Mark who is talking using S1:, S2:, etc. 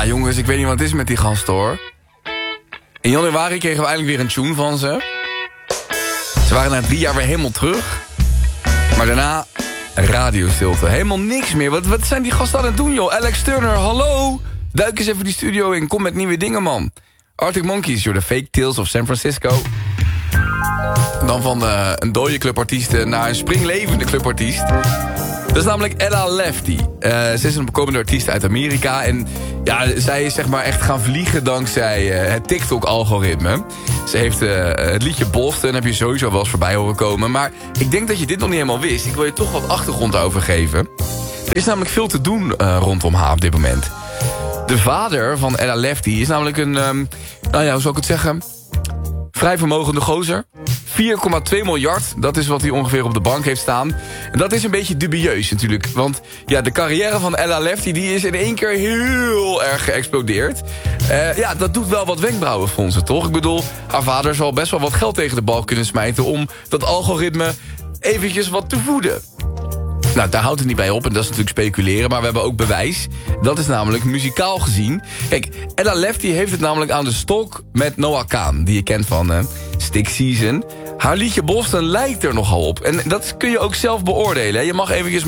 S1: Ja, jongens, ik weet niet wat het is met die gasten, hoor. In januari kregen we eindelijk weer een tune van ze. Ze waren na 3 jaar weer helemaal terug. Maar daarna radiostilte. Helemaal niks meer. Wat zijn die gasten aan het doen, joh? Alex Turner, hallo? Duik eens even die studio in. Kom met nieuwe dingen, man. Arctic Monkeys, you're the fake tales of San Francisco. Dan van een dode clubartiest naar een springlevende clubartiest. Dat is namelijk Ella Lefty. Ze is een bekomende artiest uit Amerika. En ja, zij is zeg maar echt gaan vliegen dankzij het TikTok-algoritme. Ze heeft het liedje Boston, heb je sowieso wel eens voorbij horen komen. Maar ik denk dat je dit nog niet helemaal wist. Ik wil je toch wat achtergrond over geven. Er is namelijk veel te doen rondom haar op dit moment. De vader van Ella Lefty is namelijk een, hoe zou ik het zeggen, vrij vermogende gozer. 4,2 miljard, dat is wat hij ongeveer op de bank heeft staan. En dat is een beetje dubieus natuurlijk. Want ja, de carrière van Ella Lefty die is in één keer heel erg geëxplodeerd. Dat doet wel wat wenkbrauwenfronsen, toch? Ik bedoel, haar vader zal best wel wat geld tegen de balk kunnen smijten om dat algoritme eventjes wat te voeden. Nou, daar houdt het niet bij op en dat is natuurlijk speculeren. Maar we hebben ook bewijs. Dat is namelijk muzikaal gezien. Kijk, Ella Lefty heeft het namelijk aan de stok met Noah Kahan. Die je kent van Stick Season. Haar liedje Boston lijkt er nogal op. En dat kun je ook zelf beoordelen. Hè? Je mag eventjes